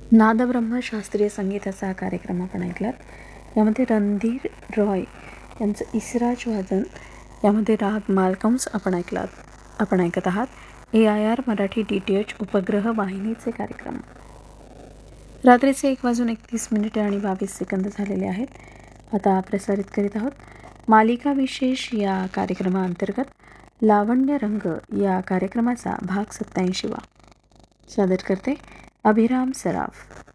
नादब्रह्म शास्त्रीय संगीताचा हा कार्यक्रम आपण ऐकलात. यामध्ये रणधीर रॉय यांचं इसराज वादन, यामध्ये राग मालकम्स आपण ऐकत आहात. AIR मराठी DTH उपग्रह वाहिनीचे कार्यक्रम. रात्रीचे 1:31 आणि 22 झालेले आहेत. आता प्रसारित करीत आहोत मालिका विशेष या कार्यक्रमाअंतर्गत लावण्य रंग या कार्यक्रमाचा भाग 87वा. सादर करते अभिराम सराफ.